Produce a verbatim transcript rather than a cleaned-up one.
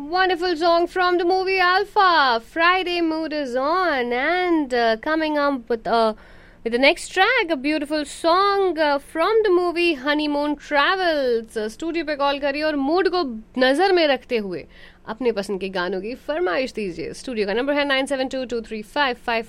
Wonderful song from the movie Alpha. Friday mood is on, and uh, coming up with uh, with the next track, a beautiful song uh, from the movie Honeymoon Travels. Studio पे call करिए और mood को नज़र में रखते हुए अपने पसंद के गानों की फरमाइश दीजिए. स्टूडियो का नंबर है nine seven to to three five five